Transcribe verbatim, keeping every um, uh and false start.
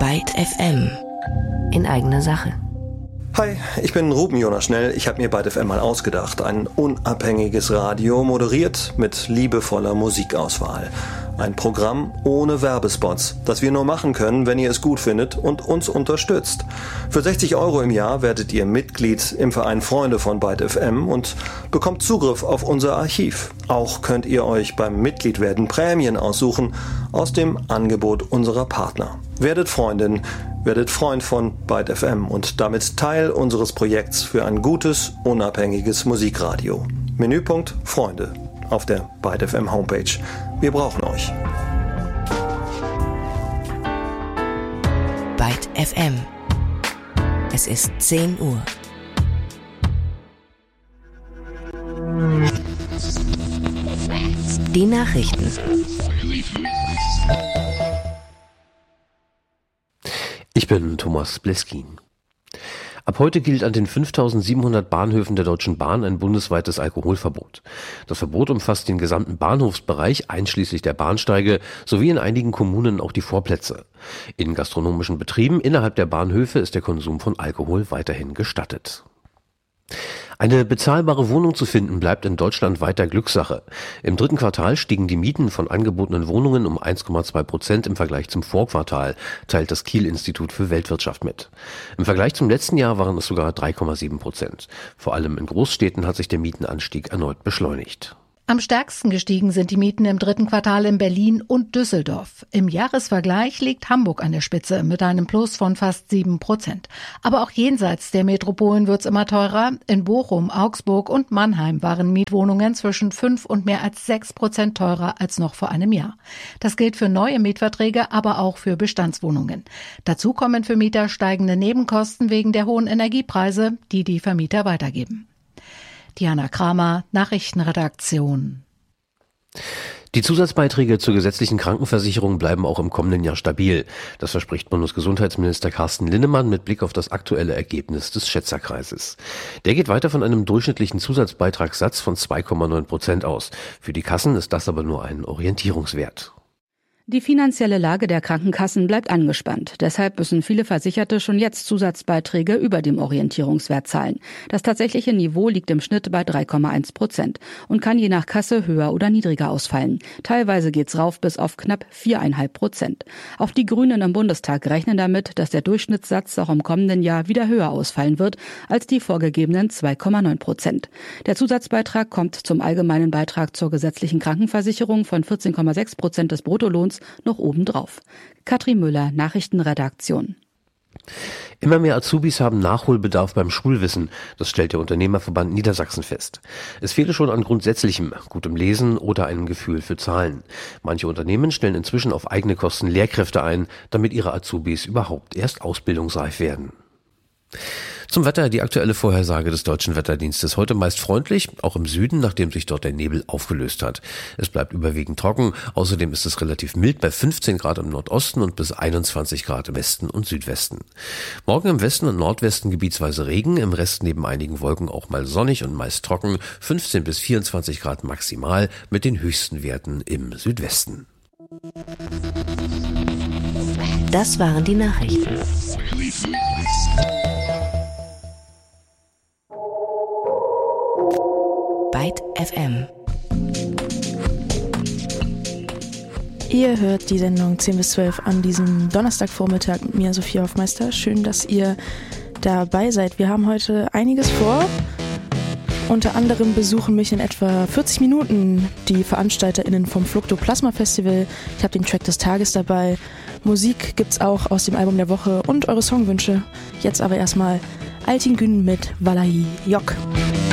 Byte F M. In eigener Sache. Hi, ich bin Ruben Jonas Schnell. Ich habe mir Byte F M mal ausgedacht. Ein unabhängiges Radio, moderiert mit liebevoller Musikauswahl. Ein Programm ohne Werbespots, das wir nur machen können, wenn ihr es gut findet und uns unterstützt. Für sechzig Euro im Jahr werdet ihr Mitglied im Verein Freunde von Byte F M und bekommt Zugriff auf unser Archiv. Auch könnt ihr euch beim Mitgliedwerden Prämien aussuchen aus dem Angebot unserer Partner. Werdet Freundin, werdet Freund von Byte F M und damit Teil unseres Projekts für ein gutes, unabhängiges Musikradio. Menüpunkt Freunde auf der Byte F M Homepage. Wir brauchen euch. Byte F M. Es ist zehn Uhr. Die Nachrichten. Ich bin Thomas Bleskin. Ab heute gilt an den fünftausendsiebenhundert Bahnhöfen der Deutschen Bahn ein bundesweites Alkoholverbot. Das Verbot umfasst den gesamten Bahnhofsbereich, einschließlich der Bahnsteige, sowie in einigen Kommunen auch die Vorplätze. In gastronomischen Betrieben innerhalb der Bahnhöfe ist der Konsum von Alkohol weiterhin gestattet. Eine bezahlbare Wohnung zu finden bleibt in Deutschland weiter Glückssache. Im dritten Quartal stiegen die Mieten von angebotenen Wohnungen um eins Komma zwei Prozent im Vergleich zum Vorquartal, teilt das Kiel-Institut für Weltwirtschaft mit. Im Vergleich zum letzten Jahr waren es sogar drei Komma sieben Prozent. Vor allem in Großstädten hat sich der Mietenanstieg erneut beschleunigt. Am stärksten gestiegen sind die Mieten im dritten Quartal in Berlin und Düsseldorf. Im Jahresvergleich liegt Hamburg an der Spitze mit einem Plus von fast sieben Prozent. Aber auch jenseits der Metropolen wird's immer teurer. In Bochum, Augsburg und Mannheim waren Mietwohnungen zwischen fünf und mehr als sechs Prozent teurer als noch vor einem Jahr. Das gilt für neue Mietverträge, aber auch für Bestandswohnungen. Dazu kommen für Mieter steigende Nebenkosten wegen der hohen Energiepreise, die die Vermieter weitergeben. Diana Kramer, Nachrichtenredaktion. Die Zusatzbeiträge zur gesetzlichen Krankenversicherung bleiben auch im kommenden Jahr stabil. Das verspricht Bundesgesundheitsminister Carsten Linnemann mit Blick auf das aktuelle Ergebnis des Schätzerkreises. Der geht weiter von einem durchschnittlichen Zusatzbeitragssatz von zwei Komma neun Prozent aus. Für die Kassen ist das aber nur ein Orientierungswert. Die finanzielle Lage der Krankenkassen bleibt angespannt. Deshalb müssen viele Versicherte schon jetzt Zusatzbeiträge über dem Orientierungswert zahlen. Das tatsächliche Niveau liegt im Schnitt bei drei Komma eins Prozent und kann je nach Kasse höher oder niedriger ausfallen. Teilweise geht's rauf bis auf knapp vier Komma fünf Prozent. Auch die Grünen im Bundestag rechnen damit, dass der Durchschnittssatz auch im kommenden Jahr wieder höher ausfallen wird als die vorgegebenen zwei Komma neun Prozent. Der Zusatzbeitrag kommt zum allgemeinen Beitrag zur gesetzlichen Krankenversicherung von vierzehn Komma sechs Prozent des Bruttolohns noch obendrauf. Katrin Müller, Nachrichtenredaktion. Immer mehr Azubis haben Nachholbedarf beim Schulwissen. Das stellt der Unternehmerverband Niedersachsen fest. Es fehle schon an Grundsätzlichem, gutem Lesen oder einem Gefühl für Zahlen. Manche Unternehmen stellen inzwischen auf eigene Kosten Lehrkräfte ein, damit ihre Azubis überhaupt erst ausbildungsreif werden. Zum Wetter, die aktuelle Vorhersage des Deutschen Wetterdienstes. Heute meist freundlich, auch im Süden, nachdem sich dort der Nebel aufgelöst hat. Es bleibt überwiegend trocken, außerdem ist es relativ mild bei fünfzehn Grad im Nordosten und bis einundzwanzig Grad im Westen und Südwesten. Morgen im Westen und Nordwesten gebietsweise Regen, im Rest neben einigen Wolken auch mal sonnig und meist trocken, fünfzehn bis vierundzwanzig Grad maximal mit den höchsten Werten im Südwesten. Das waren die Nachrichten. Byte F M. Ihr hört die Sendung zehn bis zwölf an diesem Donnerstagvormittag mit mir, Sophia Hoffmeister. Schön, dass ihr dabei seid. Wir haben heute einiges vor. Unter anderem besuchen mich in etwa vierzig Minuten die VeranstalterInnen vom Fluktoplasma Festival. Ich habe den Track des Tages dabei. Musik gibt's auch aus dem Album der Woche und eure Songwünsche. Jetzt aber erstmal Altin Gün mit Wallahi Yok.